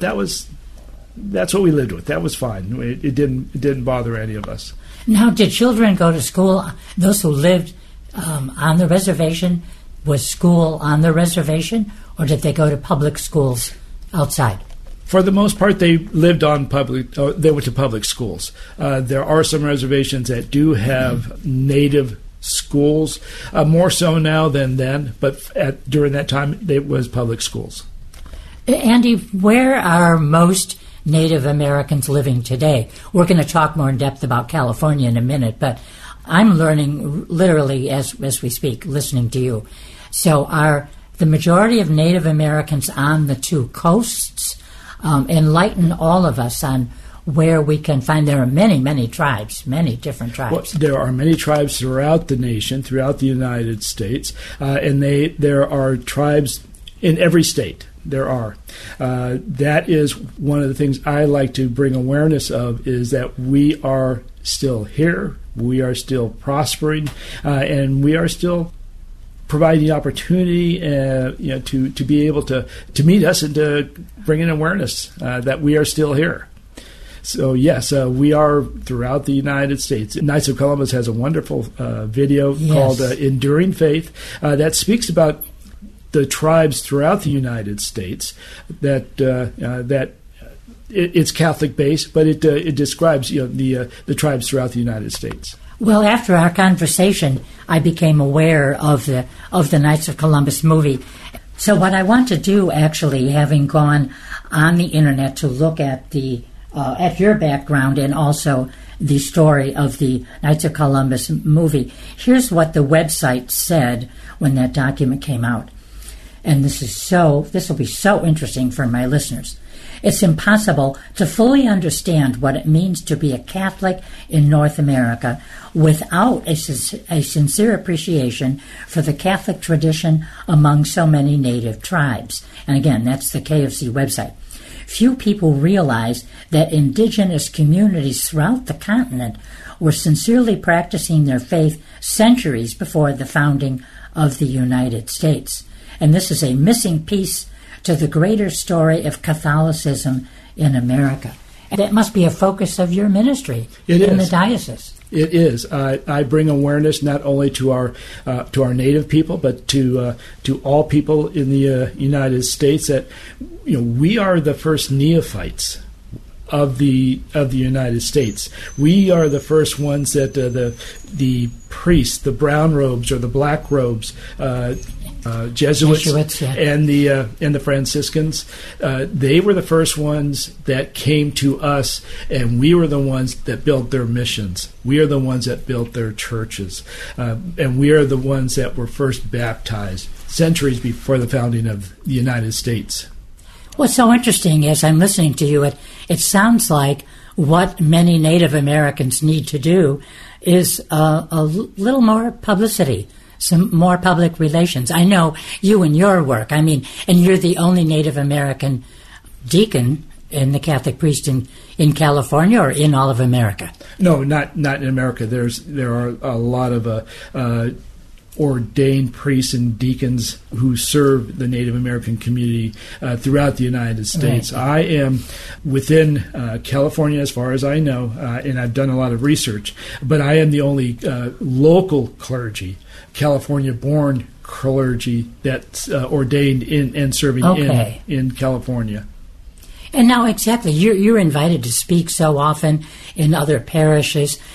that's what we lived with. That was fine. It didn't bother any of us. Now, did children go to school? Those who lived on the reservation, was school on the reservation, or did they go to public schools outside? For the most part, they lived on they went to public schools. There are some reservations that do have native schools, more so now than then, but during that time, it was public schools. Andy, where are most Native Americans living today? We're going to talk more in depth about California in a minute, but I'm learning literally as we speak, listening to you. So are the majority of Native Americans on the 2 coasts? Enlighten all of us on where we can find. There are many, many tribes, many different tribes. Well, there are many tribes throughout the nation, throughout the United States, and there are tribes in every state. There are. That is one of the things I like to bring awareness of, is that we are still here, we are still prospering, and we are still providing opportunity to be able to meet us and to bring in awareness that we are still here. So yes, we are throughout the United States. Knights of Columbus has a wonderful video called Enduring Faith that speaks about the tribes throughout the United States, that it's Catholic based, but it describes the tribes throughout the United States. Well, after our conversation, I became aware of the Knights of Columbus movie. So what I want to do, actually, having gone on the internet to look at at your background and also the story of the Knights of Columbus movie, here's what the website said when that document came out. And this will be so interesting for my listeners. It's impossible to fully understand what it means to be a Catholic in North America without a sincere appreciation for the Catholic tradition among so many native tribes. And again, that's the KFC website. Few people realize that indigenous communities throughout the continent were sincerely practicing their faith centuries before the founding of the United States. And this is a missing piece to the greater story of Catholicism in America. That must be a focus of your ministry in the diocese. It is. I bring awareness not only to our native people, but to all people in the United States that we are the first neophytes of the United States. We are the first ones that the priests, the brown robes or the black robes, Jesuits yeah. and the Franciscans, they were the first ones that came to us, and we were the ones that built their missions. We are the ones that built their churches, and we are the ones that were first baptized centuries before the founding of the United States. What's so interesting as I'm listening to you, it sounds like what many Native Americans need to do is a little more publicity, some more public relations. I know you and your work, and you're the only Native American deacon in the Catholic priest in California or in all of America. No, not in America. There are a lot of ordained priests and deacons who serve the Native American community throughout the United States. Right. I am within California as far as I know, and I've done a lot of research, but I am the only local clergy, California-born clergy that's ordained in and serving in California. And now, exactly, you're invited to speak so often in other parishes.